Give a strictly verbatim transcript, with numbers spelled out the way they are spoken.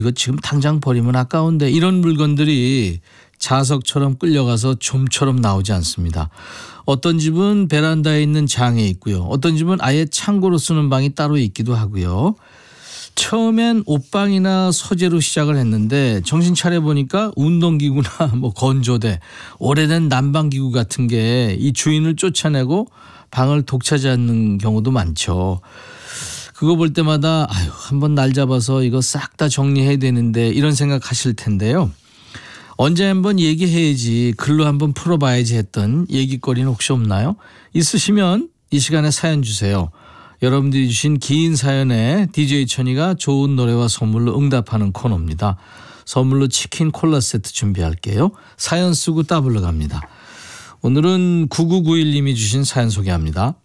이거 지금 당장 버리면 아까운데 이런 물건들이 자석처럼 끌려가서 좀처럼 나오지 않습니다. 어떤 집은 베란다에 있는 장에 있고요. 어떤 집은 아예 창고로 쓰는 방이 따로 있기도 하고요. 처음엔 옷방이나 서재로 시작을 했는데 정신 차려보니까 운동기구나 뭐 건조대, 오래된 난방기구 같은 게 이 주인을 쫓아내고 방을 독차지하는 경우도 많죠. 그거 볼 때마다 아유 한번 날 잡아서 이거 싹 다 정리해야 되는데 이런 생각하실 텐데요. 언제 한번 얘기해야지 글로 한번 풀어봐야지 했던 얘기거리는 혹시 없나요? 있으시면 이 시간에 사연 주세요. 여러분들이 주신 긴 사연에 디제이 천이가 좋은 노래와 선물로 응답하는 코너입니다. 선물로 치킨 콜라 세트 준비할게요. 사연 쓰고 따블러 갑니다. 오늘은 구구구일 님이 주신 사연 소개합니다.